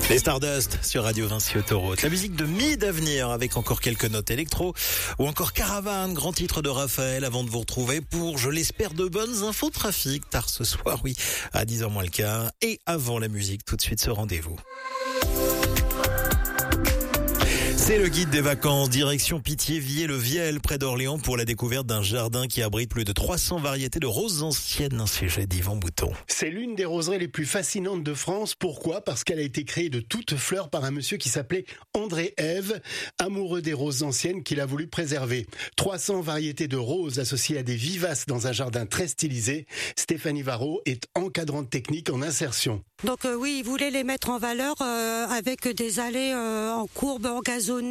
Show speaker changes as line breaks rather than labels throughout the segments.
Les Stardust sur Radio Vinci Autoroute. La musique de mi-d'avenir avec encore quelques notes électro ou encore Caravane, grand titre de Raphaël avant de vous retrouver pour, je l'espère, de bonnes infos trafic tard ce soir, oui, à 10h moins le quart. Et avant la musique, tout de suite ce rendez-vous. C'est le guide des vacances, direction Pithiviers-le-Viel, près d'Orléans, pour la découverte d'un jardin qui abrite plus de 300 variétés de roses anciennes. Un sujet d'Yvan Bouton.
C'est l'une des roseraie les plus fascinantes de France. Pourquoi ? Parce qu'elle a été créée de toutes fleurs par un monsieur qui s'appelait André Ève, amoureux des roses anciennes qu'il a voulu préserver. 300 variétés de roses associées à des vivaces dans un jardin très stylisé. Stéphanie Varro est encadrante technique en insertion.
Donc oui, il voulait les mettre en valeur avec des allées en courbe, en gazonné,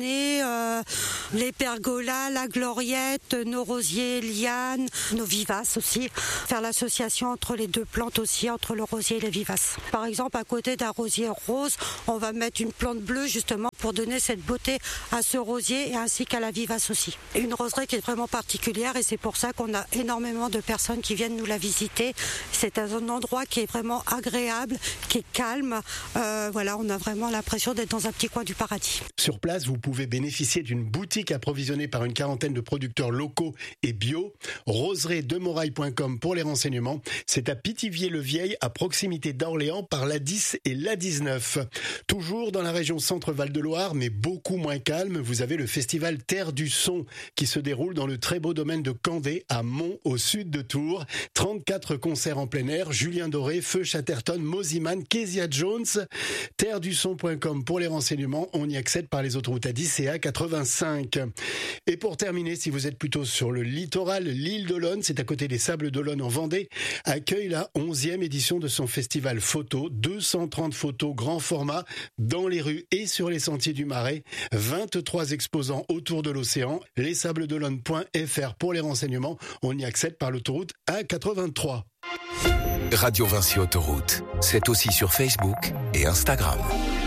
les pergolas, la gloriette, nos rosiers, lianes, nos vivaces aussi. Faire l'association entre les deux plantes aussi, entre le rosier et les vivaces. Par exemple, à côté d'un rosier rose, on va mettre une plante bleue justement pour donner cette beauté à ce rosier et ainsi qu'à la vivace aussi. Une roseraie qui est vraiment particulière et c'est pour ça qu'on a énormément de personnes qui viennent nous la visiter. C'est un endroit qui est vraiment agréable, qui est calme. Voilà, on a vraiment l'impression d'être dans un petit coin du paradis.
Sur place, vous pouvez bénéficier d'une boutique approvisionnée par une quarantaine de producteurs locaux et bio. Roseraiesdemorailles.com pour les renseignements. C'est à Pithiviers-le-Vieil, à proximité d'Orléans, par l'A10 et l'A19. Toujours dans la région Centre-Val de Loire, mais beaucoup moins calme, vous avez le festival Terre du Son qui se déroule dans le très beau domaine de Candé, à Mont, au sud de Tours. 34 concerts en plein air, Julien Doré, Feu Chatterton, Mosiman, Kezia Jones. Terredusson.com pour les renseignements. On y accède par les autoroutes A10 et A85. Et pour terminer, si vous êtes plutôt sur le littoral, l'île d'Olonne, c'est à côté des Sables d'Olonne en Vendée, accueille la 11e édition de son festival photo. 230 photos grand format dans les rues et sur les sentiers du Marais. 23 exposants autour de l'océan. Lessablesdolonne.fr pour les renseignements. On y accède par l'autoroute A83.
Radio Vinci Autoroute, c'est aussi sur Facebook et Instagram.